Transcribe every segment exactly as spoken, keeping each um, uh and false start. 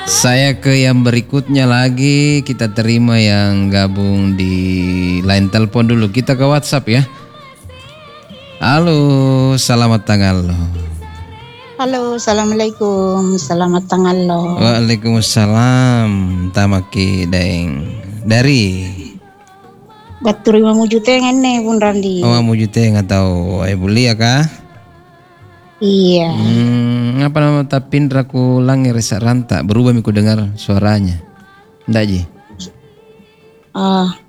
Saya ke yang berikutnya lagi. Kita terima yang gabung di line telepon dulu. Kita ke WhatsApp ya. Halo, selamat tanggal lo. Halo, assalamualaikum. Selamat tanggal lo. Waalaikumsalam. Tamaki daeng. Dari Batur lima mujute ngene Bun Randi. Oh, mujute nggak tahu. Ibu Lia kah? Iya. Hmm, apa nama tapin raku langir resak ranta berubah miku dengar suaranya. Ndak ji? Ah.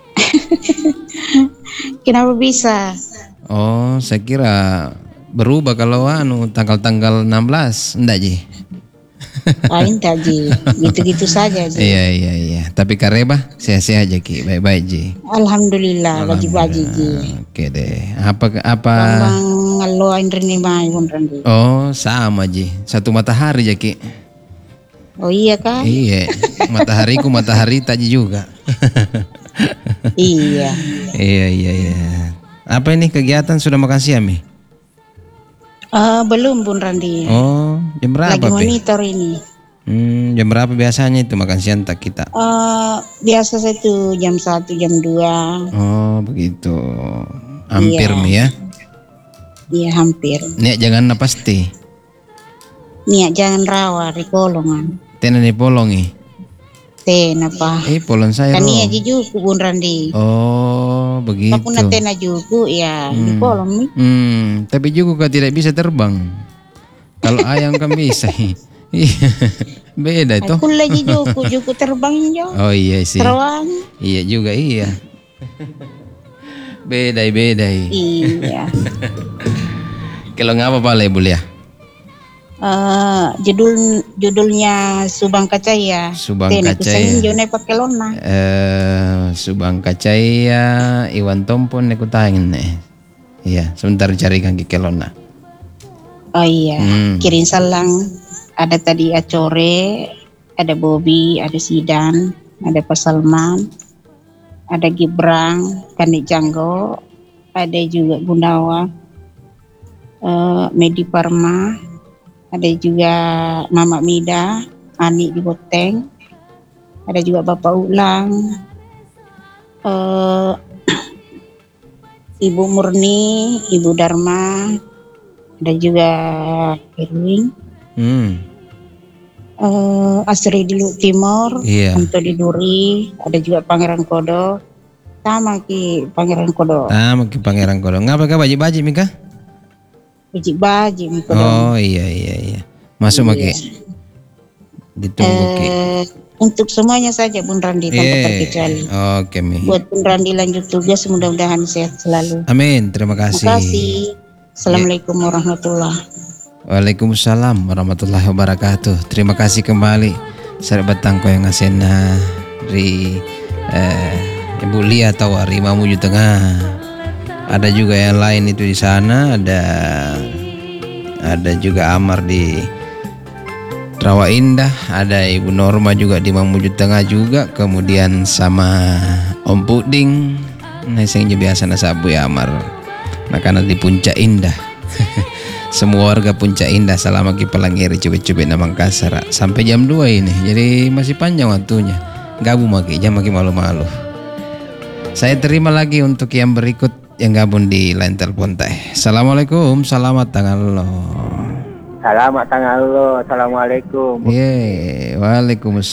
Kenapa bisa? Oh, saya kira berubah kalau anu tanggal-tanggal enam belas, ndak ji? Lain tak ji, gitu-gitu saja ji. Iya iya iya. Tapi kareba sehat-sehat aja ki, baik-baik ji. Alhamdulillah, baji-baji ji. Oke deh. Apa apa? Bang ngalo indrene mai Bun Randi. Oh, sama ji. Satu matahari aja ki. Oh iya kah? Iya. Matahariku matahari tak ji juga. Iya. Iya iya iya. Apa ini kegiatan sudah makan siang mi? Uh, belum Bun Randi. Oh, jam berapa? Lagi monitor Pe? Ini. Hmm, jam berapa biasanya itu makan siang tak kita? Uh, biasa saya tuh jam satu, jam dua. Oh, begitu. Hampir iya. Mi ya? Iya, hampir. Nih jangan apa pasti. Nih jangan rawa di kolongan. Tena di polongi. Ten apa? Eh, polon saya. Kan iya juku Bun Randi. Oh, begitu. Aku na tena juku ya hmm. di polong nih. Hmm, tapi juga kan tidak bisa terbang. Kalau ayam kan bisa. Beda itu. Aku lagi juku, juku terbang jo. Oh iya sih. Terbang. Iya juga iya. Beda beda. Iya. Kalau ngapa pala Ibu Lia? Uh, judul judulnya Subang Kacaya. Subang Kacaya. Jone pakai lona. Eh, Subang Kacaya, Iwan Tompon neku tangin nih. Iya, sebentar carikan ke kelona. Oh iya, hmm. Kirim salang. Ada tadi Acore, ada Bobby, ada Sidan, ada Pasalman, ada Gibrang, Kanik Janggo, ada juga Gundawa, uh, Medi Parma. Ada juga Mama Mida, Ani di Boteng, ada juga Bapak Ulang, uh, Ibu Murni, Ibu Dharma, ada juga Erwin, hmm. uh, Asri di Timur, yeah. Anto di Duri, ada juga Pangeran Kodo, sama ki Pangeran Kodo. Sama ki Pangeran Kodo. Ngapa kah baji-baji Mika? Baji baji Mika. Oh iya iya iya. Masuk iya. Maki. Ditunggu ki. Eh, untuk semuanya saja Bun Randi tanpa yeah. terkecuali. Oke Mi. Buat Bun Randi lanjut tugas, mudah-mudahan sehat selalu. Amin. Terima kasih. Terima kasih. Assalamualaikum yeah. warahmatullahi. Waalaikumsalam warahmatullahi wabarakatuh. Terima kasih kembali. Sahabat tangko yang ngasena dari eh, Ibu Lia Tawari Mamuju Tengah. Ada juga yang lain itu di sana, ada ada juga Amar di Rawa Indah, ada Ibu Norma juga di Mamuju Tengah juga, kemudian sama Om Puding, nah yang biasa nasabu ya Amar, makanan di Puncak Indah. Semua warga Puncak Indah selama ki Palangiri coba-coba na Mangkasar sampai jam dua ini, jadi masih panjang waktunya. Gabung maki, jam maki malu-malu. Saya terima lagi untuk yang berikut yang gabung di line telepon teh. Assalamualaikum, selamat tanggal lo. Selamat tanggal lo, assalamualaikum. Ye, waalaikumsalam.